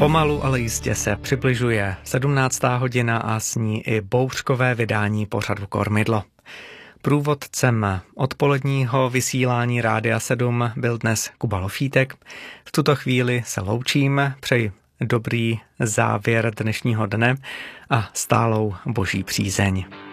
Pomalu, ale jistě se přibližuje 17. hodina a s ní i bouřkové vydání pořadu Kormidlo. Průvodcem odpoledního vysílání Rádia 7 byl dnes Kuba Lofítek. V tuto chvíli se loučím, přeji dobrý závěr dnešního dne a stálou boží přízeň.